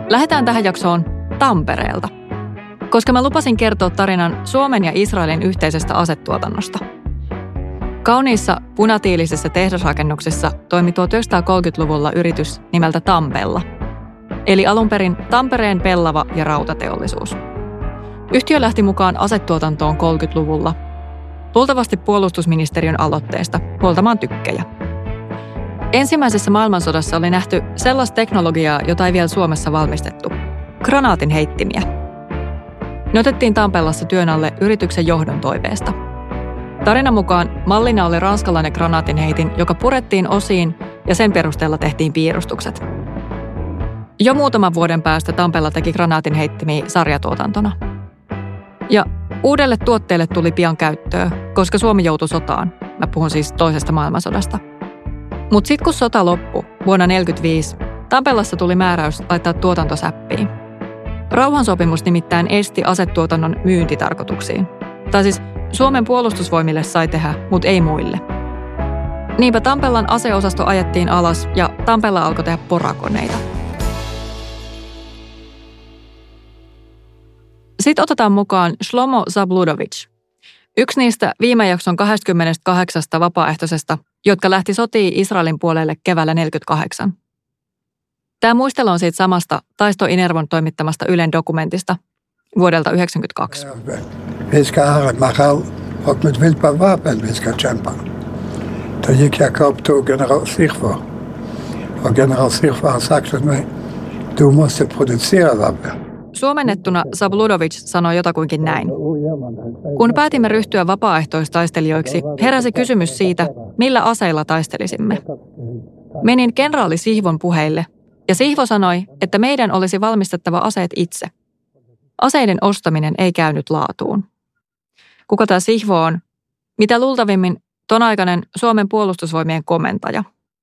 lähdetään tähän jaksoon Tampereelta, koska mä lupasin kertoa tarinan Suomen ja Israelin yhteisestä asetuotannosta. Kauniissa punatiilisessä tehdasrakennuksessa toimi 1930-luvulla yritys nimeltä Tampella, eli alun perin Tampereen pellava- ja rautateollisuus. Yhtiö lähti mukaan asetuotantoon 30-luvulla, luultavasti puolustusministeriön aloitteesta, huoltamaan tykkejä. Ensimmäisessä maailmansodassa oli nähty sellaista teknologiaa, jota ei vielä Suomessa valmistettu. Granaatin heittimiä. Ne otettiin Tampellassa työn alle yrityksen johdon toiveesta. Tarinan mukaan mallina oli ranskalainen granaatinheitin, joka purettiin osiin ja sen perusteella tehtiin piirustukset. Jo muutaman vuoden päästä Tampella teki granaatinheittimiä sarjatuotantona. Ja uudelle tuotteelle tuli pian käyttöä, koska Suomi joutui sotaan. Mä puhun siis toisesta maailmansodasta. Mutta sitten kun sota loppui vuonna 1945, Tampellassa tuli määräys laittaa tuotanto säppiin. Rauhansopimus nimittäin esti asetuotannon myyntitarkoituksiin. Tai siis Suomen puolustusvoimille sai tehdä, mutta ei muille. Niinpä Tampellan aseosasto ajettiin alas ja Tampella alkoi tehdä porakoneita. Sitten otetaan mukaan Shlomo Zabludovic, yksi niistä viime jakson 28 vapaaehtoisesta, jotka lähti sotiin Israelin puolelle keväällä 1948. Tämä muistelu on siitä samasta Taisto Inervon toimittamasta Ylen dokumentista vuodelta 1992. Vi ska Machal och med vilka vapen vi ska kämpa. Då gick jag upp till general Sirfa. Och general Sirfa har sagt till mig, du måste producera vapen. Suomennettuna Zabludovic sanoi jotakuinkin näin. Kun päätimme ryhtyä vapaaehtoistaistelijoiksi, heräsi kysymys siitä, millä aseilla taistelisimme. Menin kenraali Sihvon puheille, ja Sihvo sanoi, että meidän olisi valmistettava aseet itse. Aseiden ostaminen ei käynyt laatuun. Kuka tämä Sihvo on? Mitä luultavimmin tonaikainen Suomen puolustusvoimien komentaja.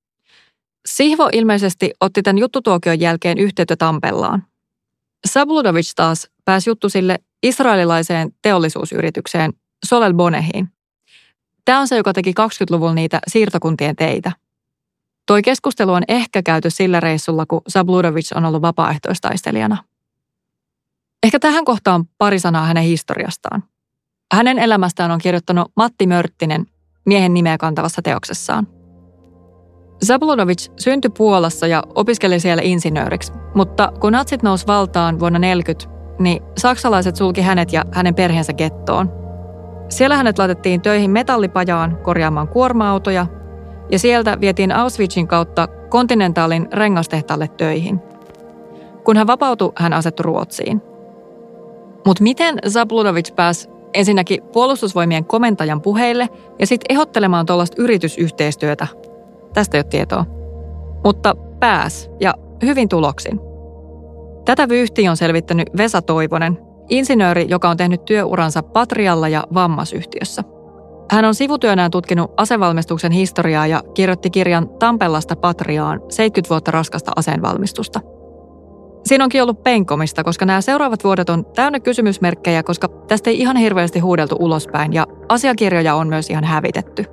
Sihvo ilmeisesti otti tämän juttutuokion jälkeen yhteyttä Tampellaan. Zabludovic taas pääsi juttusille israelilaiseen teollisuusyritykseen Solel Bonehiin. Tämä on se, joka teki 20-luvulla niitä siirtokuntien teitä. Toi keskustelu on ehkä käyty sillä reissulla, kun Zabludovic on ollut vapaaehtoistaistelijana. Ehkä tähän kohtaan pari sanaa hänen historiastaan. Hänen elämästään on kirjoittanut Matti Mörttinen miehen nimeä kantavassa teoksessaan. Zabludovic syntyi Puolassa ja opiskeli siellä insinööriksi, mutta kun natsit nousi valtaan vuonna 1940, niin saksalaiset sulki hänet ja hänen perheensä gettoon. Siellä hänet laitettiin töihin metallipajaan korjaamaan kuorma-autoja ja sieltä vietiin Auschwitzin kautta Continentalin rengastehtaalle töihin. Kun hän vapautui, hän asettui Ruotsiin. Mutta miten Zabludovic pääsi ensinnäkin puolustusvoimien komentajan puheille ja sitten ehdottelemaan tuollaista yritysyhteistyötä? Tästä ei ole tietoa. Mutta pääs ja hyvin tuloksin. Tätä vyyhtiä on selvittänyt Vesa Toivonen, insinööri, joka on tehnyt työuransa Patrialla ja Vammas-yhtiössä. Hän on sivutyönään tutkinut asevalmistuksen historiaa ja kirjoitti kirjan Tampellasta Patriaan 70 vuotta raskasta aseenvalmistusta. Siinä onkin ollut penkomista, koska nämä seuraavat vuodet on täynnä kysymysmerkkejä, koska tästä ei ihan hirveästi huudeltu ulospäin ja asiakirjoja on myös ihan hävitetty.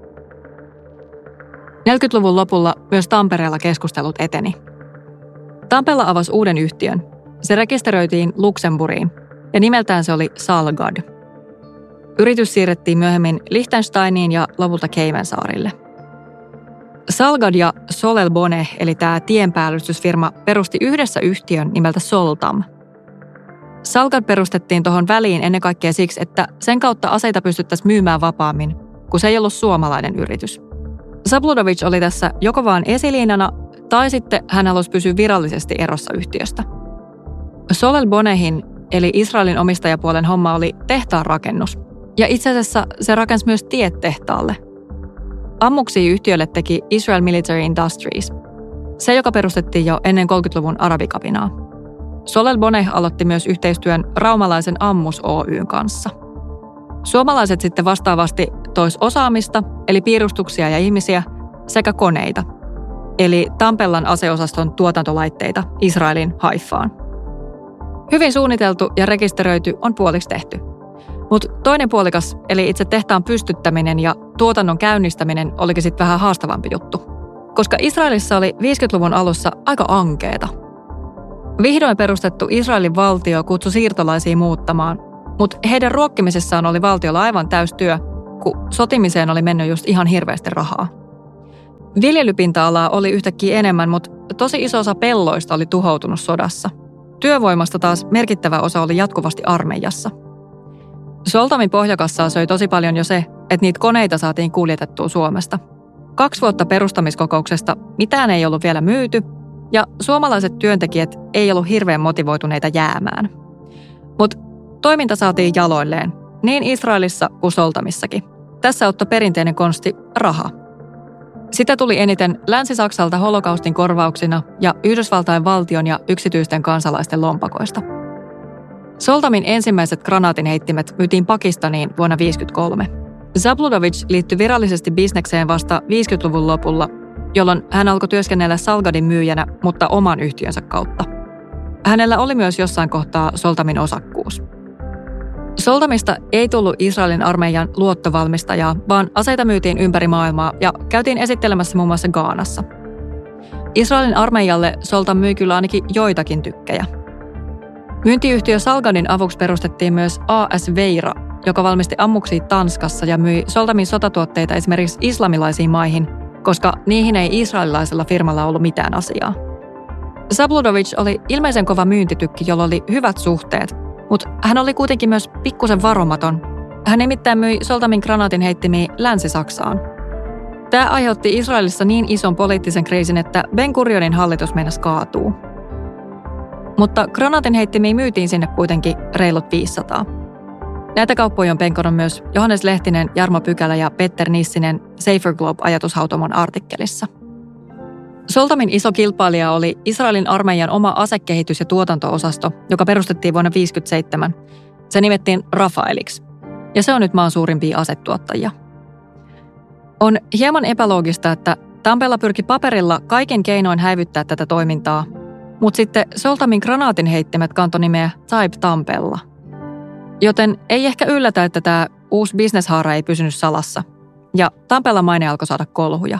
40-luvun lopulla myös Tampereella keskustelut eteni. Tampella avasi uuden yhtiön. Se rekisteröitiin Luxemburgiin ja nimeltään se oli Salgad. Yritys siirrettiin myöhemmin Liechtensteiniin ja lopulta Caymansaarille. Salgad ja Solel Boneh, eli tämä tienpäällystysfirma, perusti yhdessä yhtiön nimeltä Soltam. Salgad perustettiin tuohon väliin ennen kaikkea siksi, että sen kautta aseita pystyttäisiin myymään vapaammin, kun se ei ollut suomalainen yritys. Zabludovic oli tässä joko vaan esiliinana, tai sitten hän halusi pysyä virallisesti erossa yhtiöstä. Solel Bonehin, eli Israelin omistajapuolen homma, oli tehtaan rakennus. Ja itse asiassa se rakensi myös tiet tehtaalle. Ammuksia yhtiölle teki Israel Military Industries, se joka perustettiin jo ennen 30-luvun arabikapinaa. Solel Boneh aloitti myös yhteistyön raumalaisen Ammus Oyn kanssa. Suomalaiset sitten vastaavasti tois osaamista, eli piirustuksia ja ihmisiä, sekä koneita, eli Tampellan aseosaston tuotantolaitteita Israelin Haifaan. Hyvin suunniteltu ja rekisteröity on puoliksi tehty. Mutta toinen puolikas, eli itse tehtaan pystyttäminen ja tuotannon käynnistäminen olikin sitten vähän haastavampi juttu. Koska Israelissa oli 50-luvun alussa aika ankeeta. Vihdoin perustettu Israelin valtio kutsui siirtolaisia muuttamaan, mutta heidän ruokkimisessaan oli valtiolla aivan täystyö, kun sotimiseen oli mennyt just ihan hirveästi rahaa. Viljelypinta-alaa oli yhtäkkiä enemmän, mutta tosi iso osa pelloista oli tuhoutunut sodassa. Työvoimasta taas merkittävä osa oli jatkuvasti armeijassa. Soltamin pohjakassaa söi tosi paljon jo se, että niitä koneita saatiin kuljetettua Suomesta. 2 vuotta perustamiskokouksesta mitään ei ollut vielä myyty, ja suomalaiset työntekijät ei ollut hirveän motivoituneita jäämään. Mutta toiminta saatiin jaloilleen, niin Israelissa kuin Soltamissakin. Tässä auttoi perinteinen konsti raha. Sitä tuli eniten Länsi-Saksalta holokaustin korvauksina ja Yhdysvaltain valtion ja yksityisten kansalaisten lompakoista. Soltamin ensimmäiset granaatinheittimet myytiin Pakistaniin vuonna 1953. Zabludovic liittyi virallisesti bisnekseen vasta 50-luvun lopulla, jolloin hän alkoi työskennellä Salgadin myyjänä, mutta oman yhtiönsä kautta. Hänellä oli myös jossain kohtaa Soltamin osakkuus. Soltamista ei tullut Israelin armeijan luottovalmistajaa, vaan aseita myytiin ympäri maailmaa ja käytiin esittelemässä muun muassa Ghanassa. Israelin armeijalle Soltam myi kyllä ainakin joitakin tykkejä. Myyntiyhtiö Salgadin avuksi perustettiin myös AS Veira, joka valmisti ammuksia Tanskassa ja myi Soltamin sotatuotteita esimerkiksi islamilaisiin maihin, koska niihin ei israelilaisella firmalla ollut mitään asiaa. Zabludovic oli ilmeisen kova myyntitykki, jolla oli hyvät suhteet, mutta hän oli kuitenkin myös pikkusen varomaton. Hän nimittäin myi Soltamin granaatinheittimiä Länsi-Saksaan. Tämä aiheutti Israelissa niin ison poliittisen kriisin, että Ben-Gurionin hallitus meinasi kaatuu. Mutta granaatinheittimiä myytiin sinne kuitenkin reilut 500. Näitä kauppoja on penkonut myös Johannes Lehtinen, Jarmo Pykälä ja Petter Nissinen Safer Globe-ajatushautomon artikkelissa. Soltamin iso kilpailija oli Israelin armeijan oma asekehitys- ja tuotanto-osasto, joka perustettiin vuonna 1957. Se nimettiin Rafaeliksi, ja se on nyt maan suurimpia asetuottajia. On hieman epäloogista, että Tampella pyrki paperilla kaiken keinoin häivyttää tätä toimintaa, mutta sitten Soltamin granaatinheittimet kantoi nimeä Taib Tampella. Joten ei ehkä yllätä, että tämä uusi bisneshaara ei pysynyt salassa, ja Tampellan maine alkoi saada kolhuja.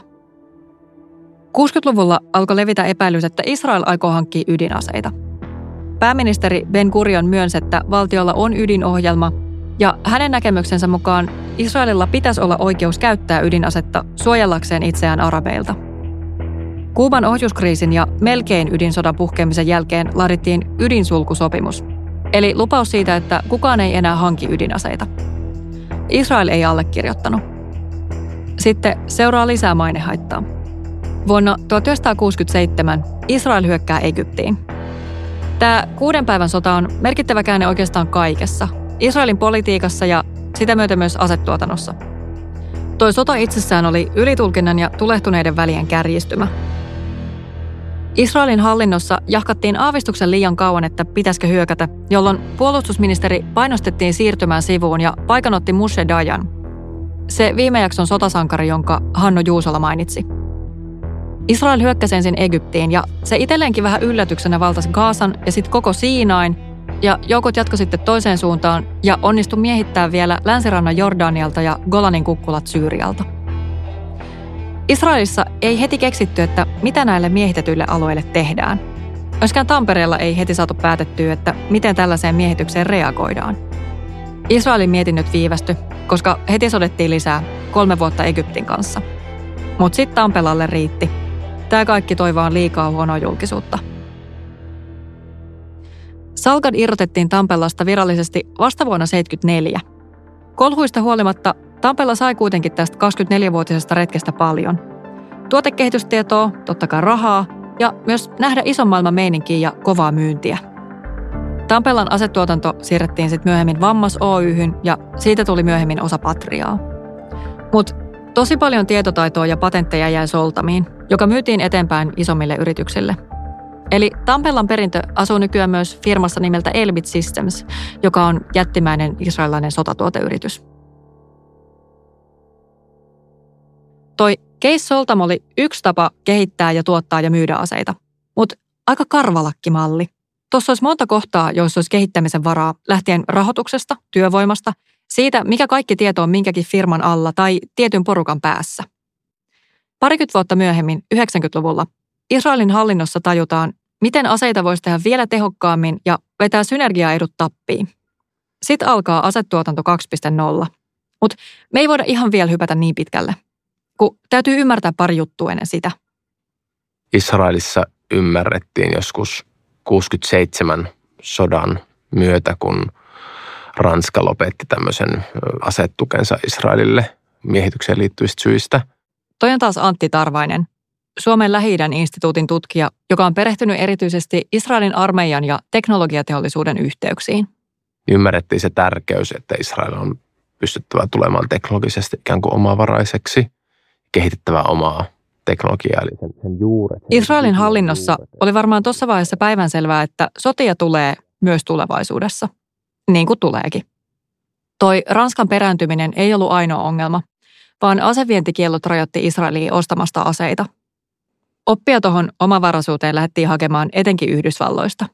60-luvulla alkoi levitä epäilys, että Israel aikoo hankkia ydinaseita. Pääministeri Ben-Gurion myönsi, että valtiolla on ydinohjelma, ja hänen näkemyksensä mukaan Israelilla pitäisi olla oikeus käyttää ydinasetta suojellakseen itseään arabeilta. Kuuban ohjuskriisin ja melkein ydinsodan puhkeamisen jälkeen laadittiin ydinsulkusopimus, eli lupaus siitä, että kukaan ei enää hanki ydinaseita. Israel ei allekirjoittanut. Sitten seuraa lisää mainehaittaa. Vuonna 1967 Israel hyökkää Egyptiin. Tämä 6 päivän sota on merkittävä käänne oikeastaan kaikessa, Israelin politiikassa ja sitä myötä myös asetuotannossa. Toi sota itsessään oli ylitulkinnan ja tulehtuneiden välien kärjistymä. Israelin hallinnossa jahkattiin aavistuksen liian kauan, että pitäisikö hyökätä, jolloin puolustusministeri painostettiin siirtymään sivuun ja paikanotti Moshe Dayan, se viime jakson sotasankari, jonka Hannu Juusola mainitsi. Israel hyökkäsi ensin Egyptiin ja se itselleenkin vähän yllätyksenä valtasi Gazan ja sitten koko Siinain, ja joukot jatkoi sitten toiseen suuntaan ja onnistui miehittämään vielä länsirannan Jordanialta ja Golanin kukkulat Syyrialta. Israelissa ei heti keksitty, että mitä näille miehitetyille alueille tehdään. Myöskään Tampereella ei heti saatu päätettyä, että miten tällaiseen miehitykseen reagoidaan. Israelin mietinnöt viivästyi, koska heti sodettiin lisää 3 vuotta Egyptin kanssa. Mutta sitten Tampelalle riitti. Tämä kaikki toi vaan liikaa huonoa julkisuutta. Salgad irrotettiin Tampellasta virallisesti vasta vuonna 1974. Kolhuista huolimatta Tampella sai kuitenkin tästä 24-vuotisesta retkestä paljon. Tuotekehitystietoa, totta kai rahaa ja myös nähdä ison maailman meininkiä ja kovaa myyntiä. Tampellan asetuotanto siirrettiin sitten myöhemmin Vammas Oy:hyn ja siitä tuli myöhemmin osa Patriaa. Mutta tosi paljon tietotaitoa ja patentteja jäi Soltamiin, joka myytiin eteenpäin isommille yrityksille. Eli Tampellan perintö asuu nykyään myös firmassa nimeltä Elbit Systems, joka on jättimäinen israelilainen sotatuoteyritys. Toi Case Soltam oli yksi tapa kehittää ja tuottaa ja myydä aseita, mutta aika karvalakkimalli. Tuossa olisi monta kohtaa, joissa olisi kehittämisen varaa lähtien rahoituksesta, työvoimasta, siitä mikä kaikki tieto on minkäkin firman alla tai tietyn porukan päässä. 20 vuotta myöhemmin, 90-luvulla, Israelin hallinnossa tajutaan, miten aseita voisi tehdä vielä tehokkaammin ja vetää synergiaedut tappiin. Sitten alkaa asetuotanto 2.0. Mutta me ei voida ihan vielä hypätä niin pitkälle, kun täytyy ymmärtää pari juttua ennen sitä. Israelissa ymmärrettiin joskus 67 sodan myötä, kun Ranska lopetti tämmöisen asetukensa Israelille miehitykseen liittyvistä syistä. Toi on taas Antti Tarvainen, Suomen Lähi-idän instituutin tutkija, joka on perehtynyt erityisesti Israelin armeijan ja teknologiateollisuuden yhteyksiin. Ymmärrettiin se tärkeys, että Israel on pystyttävä tulemaan teknologisesti ikään kuin omavaraiseksi, kehitettävä omaa teknologiaa, eli sen juuret. Israelin hallinnossa oli varmaan tuossa vaiheessa päivänselvää, että sotia tulee myös tulevaisuudessa, niin kuin tuleekin. Toi Ranskan perääntyminen ei ollut ainoa ongelma, vaan asevientikiellot rajoitti Israeliin ostamasta aseita. Oppia tuohon omavaraisuuteen lähdettiin hakemaan etenkin Yhdysvalloista.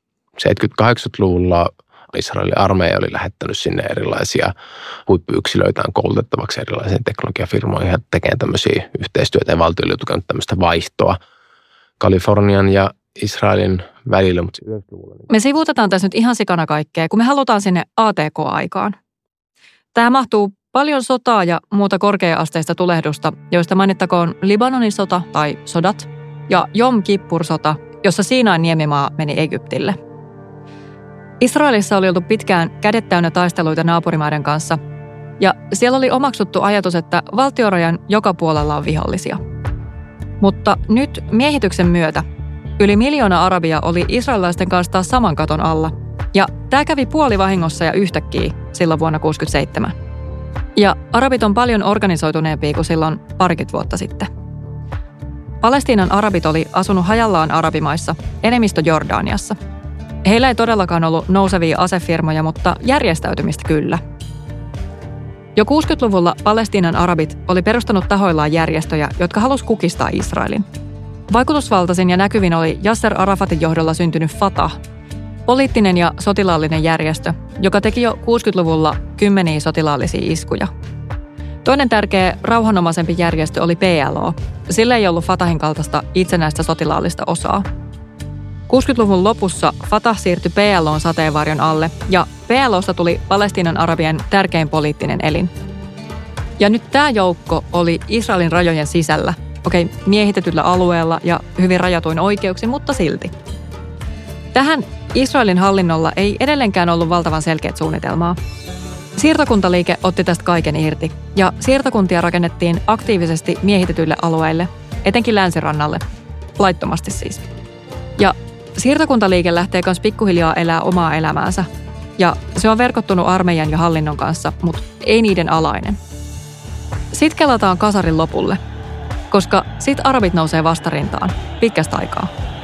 78-luvulla Israelin armeija oli lähettänyt sinne erilaisia huippuyksilöitään koulutettavaksi erilaisiin teknologiafirmoihin ja tekemään tämmöisiä yhteistyötä ja valtio oli tukenut tämmöistä vaihtoa Kalifornian ja Israelin välillä. Me sivuutetaan tässä nyt ihan sikana kaikkea, kun me halutaan sinne ATK-aikaan. Tähän mahtuu paljon sotaa ja muuta korkea-asteista tulehdusta, joista mainittakoon Libanonin sota tai sodat ja Jom Kippur-sota, jossa Siinain niemimaa meni Egyptille. Israelissa oli oltu pitkään kädet täynnä taisteluita naapurimaiden kanssa, ja siellä oli omaksuttu ajatus, että valtiorajan joka puolella on vihollisia. Mutta nyt miehityksen myötä yli 1 miljoona arabia oli israelilaisten kanssa taas saman katon alla, ja tämä kävi puolivahingossa ja yhtäkkiä silloin vuonna 1967. Ja arabit on paljon organisoituneempia kuin silloin parikymmentä vuotta sitten. Palestiinan arabit oli asunut hajallaan arabimaissa, enemmistö Jordaniassa. Heillä ei todellakaan ollut nousevia asefirmoja, mutta järjestäytymistä kyllä. Jo 60-luvulla Palestiinan arabit oli perustanut tahoillaan järjestöjä, jotka halusi kukistaa Israelin. Vaikutusvaltaisin ja näkyvin oli Yasser Arafatin johdolla syntynyt Fatah, poliittinen ja sotilaallinen järjestö, joka teki jo 60-luvulla kymmeniä sotilaallisia iskuja. Toinen tärkeä rauhanomaisempi järjestö oli PLO. Sillä ei ollut Fatahin kaltaista itsenäistä sotilaallista osaa. 60-luvun lopussa Fatah siirtyi PLOn sateenvarjon alle ja PLOsta tuli Palestiinan arabien tärkein poliittinen elin. Ja nyt tämä joukko oli Israelin rajojen sisällä, miehitetyllä alueella ja hyvin rajatuin oikeuksin, mutta silti. Tähän Israelin hallinnolla ei edelleenkään ollut valtavan selkeät suunnitelmaa. Siirtokuntaliike otti tästä kaiken irti ja siirtokuntia rakennettiin aktiivisesti miehitetyille alueille, etenkin länsirannalle, laittomasti siis. Ja siirtokuntaliike lähtee myös pikkuhiljaa elää omaa elämäänsä ja se on verkottunut armeijan ja hallinnon kanssa, mutta ei niiden alainen. Sitten kelataan kasarin lopulle, koska sit arabit nousee vastarintaan pitkästä aikaa.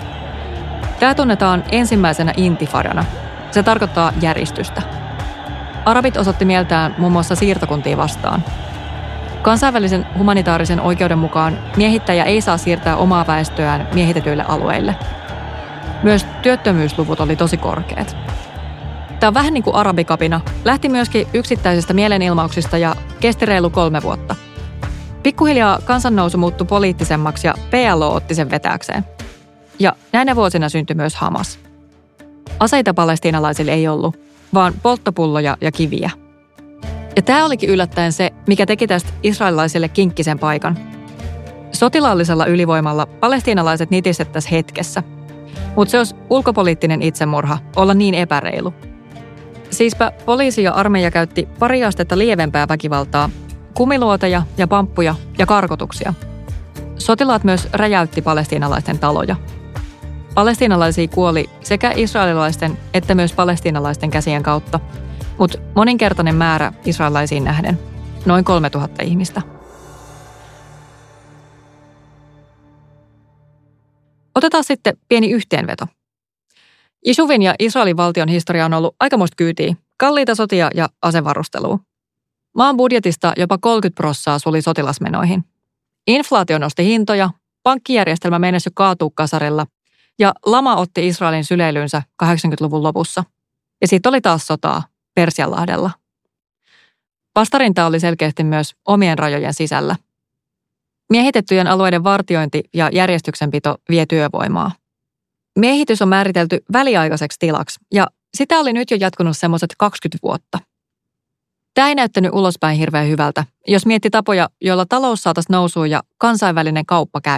Tämä tunnetaan ensimmäisenä intifadana. Se tarkoittaa järistystä. Arabit osoitti mieltään muun muassa siirtokuntia vastaan. Kansainvälisen humanitaarisen oikeuden mukaan miehittäjä ei saa siirtää omaa väestöään miehitetyille alueille. Myös työttömyysluvut oli tosi korkeat. Tämä on vähän niin kuin arabikapina. Lähti myöskin yksittäisistä mielenilmauksista ja kesti reilu 3 vuotta. Pikkuhiljaa kansannousu muuttui poliittisemmaksi ja PLO otti sen vetääkseen. Ja näinä vuosina syntyi myös Hamas. Aseita palestiinalaisille ei ollut, vaan polttopulloja ja kiviä. Ja tämä olikin yllättäen se, mikä teki tästä israelilaisille kinkkisen paikan. Sotilaallisella ylivoimalla palestiinalaiset nitistettäisiin hetkessä. Mutta se olisi ulkopoliittinen itsemurha olla niin epäreilu. Siispä poliisi ja armeija käytti pari astetta lievempää väkivaltaa, kumiluoteja ja pamppuja ja karkotuksia. Sotilaat myös räjäytti palestiinalaisten taloja. Palestiinalaisia kuoli sekä israelilaisten että myös palestiinalaisten käsien kautta, mutta moninkertainen määrä israelilaisiin nähden, noin 3000 ihmistä. Otetaan sitten pieni yhteenveto. Yishuvin ja Israelin valtion historia on ollut aikamoista kyytiä, kalliita sotia ja asevarustelua. Maan budjetista jopa 30% suli sotilasmenoihin. Inflaatio nosti hintoja, pankkijärjestelmä meinasi jo kaatua kasarilla ja lama otti Israelin syleilyynsä 80-luvun lopussa. Ja sitten oli taas sotaa Persianlahdella. Vastarinta oli selkeästi myös omien rajojen sisällä. Miehitettyjen alueiden vartiointi ja järjestyksenpito vie työvoimaa. Miehitys on määritelty väliaikaiseksi tilaksi ja sitä oli nyt jo jatkunut semmoiset 20 vuotta. Tämä ei näyttänyt ulospäin hirveän hyvältä, jos mietti tapoja, joilla talous saataisiin nousuun ja kansainvälinen kauppa käy.